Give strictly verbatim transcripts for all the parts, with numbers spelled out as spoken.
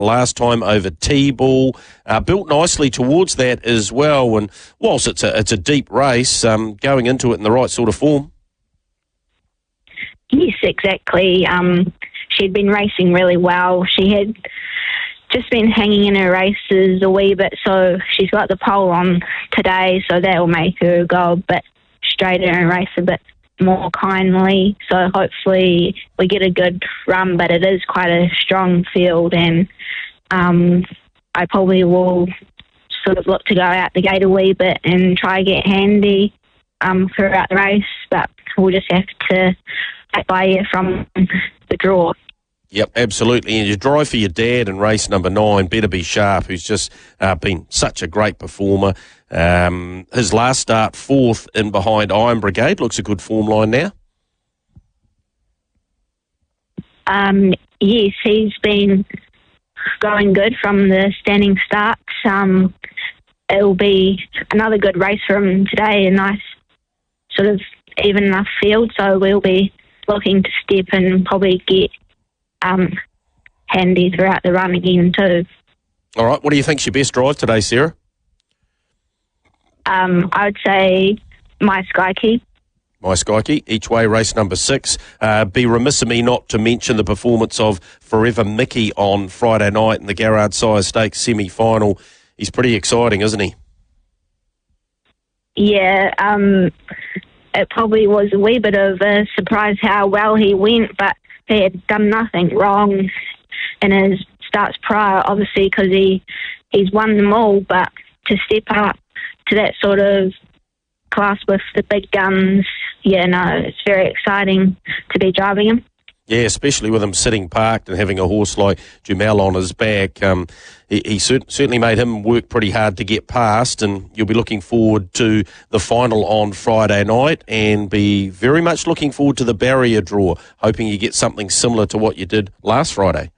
last time over T-Ball, uh, built nicely towards that as well. And whilst it's a it's a deep race, um, going into it in the right sort of form. Yes, exactly. Um, she'd been racing really well. She had just been hanging in her races a wee bit, so she's got the pole on today, so that will make her go a bit straighter and race a bit more kindly. So hopefully we get a good run, but it is quite a strong field, and um, I probably will sort of look to go out the gate a wee bit and try to get handy um, throughout the race, but we'll just have to take by ear from the draw. Yep, absolutely. And you drive for your dad in race number nine, Better Be Sharp, who's just uh, been such a great performer. Um, his last start, fourth in behind Iron Brigade, looks a good form line now. Um, yes, he's been going good from the standing starts. Um, it'll be another good race for him today, a nice sort of even enough field, so we'll be looking to step and probably get Um, handy throughout the run again too. All right, what do you think's your best drive today, Sarah? Um, I would say My Sky Key. My Sky Key, each way, race number six. Uh, be remiss of me not to mention the performance of Forever Mickey on Friday night in the Garrard Sire Stakes semi-final. He's pretty exciting, isn't he? Yeah, um, it probably was a wee bit of a surprise how well he went, but he had done nothing wrong in his starts prior, obviously, because he, he's won them all, but to step up to that sort of class with the big guns, yeah, no, it's very exciting to be driving him. Yeah, especially with him sitting parked and having a horse like Jumel on his back. Um, he he cer- certainly made him work pretty hard to get past, and you'll be looking forward to the final on Friday night and be very much looking forward to the barrier draw, hoping you get something similar to what you did last Friday.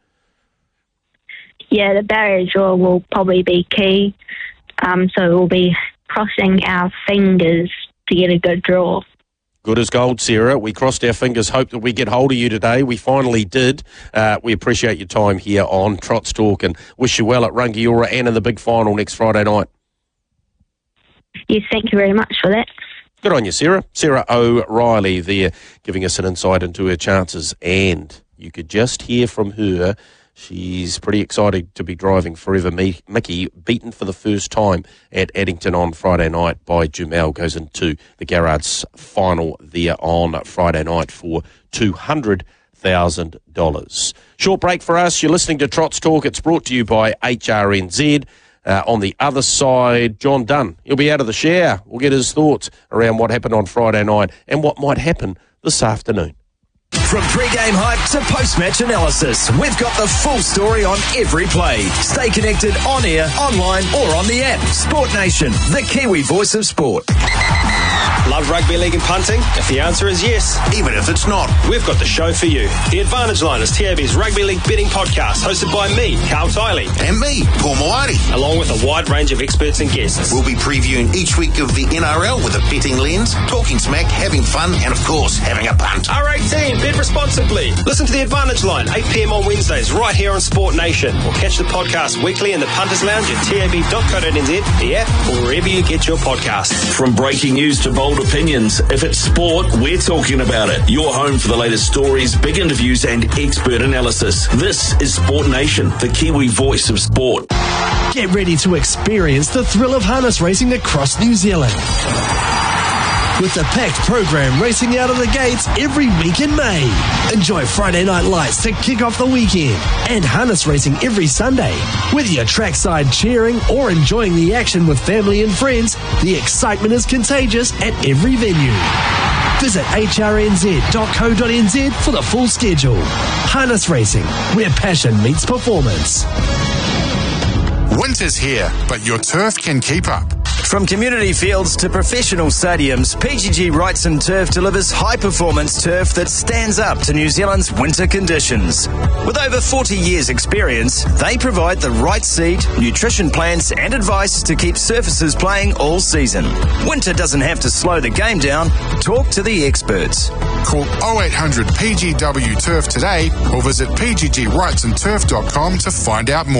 Yeah, the barrier draw will probably be key, um, so we'll be crossing our fingers to get a good draw. Good as gold, Sarah. We crossed our fingers, hope that we get hold of you today. We finally did. Uh, we appreciate your time here on Trots Talk and wish you well at Rangiora and in the big final next Friday night. Yes, thank you very much for that. Good on you, Sarah. Sarah O'Reilly there giving us an insight into her chances, and you could just hear from her. She's pretty excited to be driving Forever Mickey, beaten for the first time at Addington on Friday night by Jumel. Goes into the Garrard's final there on Friday night for two hundred thousand dollars. Short break for us. You're listening to Trots Talk. It's brought to you by H R N Z. Uh, on the other side, John Dunn. He'll be out of the shower. We'll get his thoughts around what happened on Friday night and what might happen this afternoon. From pre-game hype to post-match analysis, we've got the full story on every play. Stay connected on air, online or on the app. Sport Nation, the Kiwi voice of sport. Love rugby league and punting? If the answer is yes, even if it's not, we've got the show for you. The Advantage Line is T A B's rugby league betting podcast, hosted by me, Carl Tiley. And me, Paul Moati. Along with a wide range of experts and guests. We'll be previewing each week of the N R L with a betting lens, talking smack, having fun, and of course, having a punt. R eighteen, bet responsibly. Listen to The Advantage Line, eight p.m. on Wednesdays, right here on Sport Nation. Or catch the podcast weekly in the Punters Lounge at t a b dot co dot n z, the app, or wherever you get your podcasts. From breaking news to bold opinions, if it's sport, we're talking about it. Your home for the latest stories, big interviews, and expert analysis. This is Sport Nation, the Kiwi voice of sport. Get ready to experience the thrill of harness racing across New Zealand. With the packed program racing out of the gates every week in May. Enjoy Friday night lights to kick off the weekend and harness racing every Sunday. Whether you're trackside cheering or enjoying the action with family and friends, the excitement is contagious at every venue. Visit h r n z dot co dot n z for the full schedule. Harness racing, where passion meets performance. Winter's here, but your turf can keep up. From community fields to professional stadiums, P G G Wrightson Turf delivers high-performance turf that stands up to New Zealand's winter conditions. With over forty years' experience, they provide the right seed, nutrition plans and advice to keep surfaces playing all season. Winter doesn't have to slow the game down. Talk to the experts. Call oh eight hundred P G W Turf today or visit p g g wrightson turf dot com to find out more.